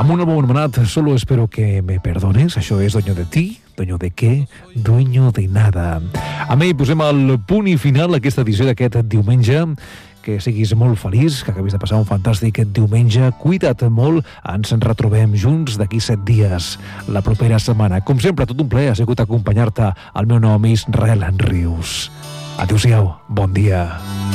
Amb un àlbum anomenat Solo espero que me perdones. Això és Dueño de ti, Dueño de què? Dueño de nada. Amb ell posem el punt i final a aquesta edició d'aquest diumenge. Que siguis molt feliç, que acabis de passar un fantàstic diumenge. Cuida't molt, ens retrobem junts d'aquí 7 dies, la propera setmana. Com sempre, tot un plaer ha sigut acompanyar-te. El meu nom és Israel Rius. Adéu-siau, bon dia.